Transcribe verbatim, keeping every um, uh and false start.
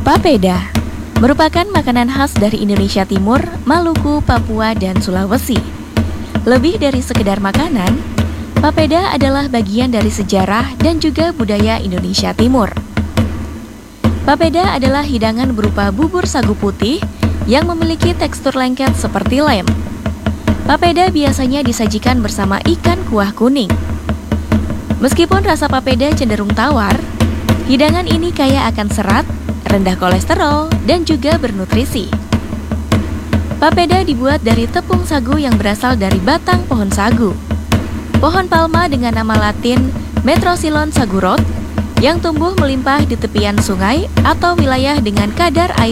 Papeda merupakan makanan khas dari Indonesia Timur, Maluku, Papua, dan Sulawesi. Lebih dari sekedar makanan, papeda adalah bagian dari sejarah dan juga budaya Indonesia Timur. Papeda adalah hidangan berupa bubur sagu putih yang memiliki tekstur lengket seperti lem. Papeda biasanya disajikan bersama ikan kuah kuning. Meskipun rasa papeda cenderung tawar, hidangan ini kaya akan serat, rendah kolesterol, dan juga bernutrisi. Papeda dibuat dari tepung sagu yang berasal dari batang pohon sagu. Pohon palma dengan nama latin Metrosilon sagurot yang tumbuh melimpah di tepian sungai atau wilayah dengan kadar air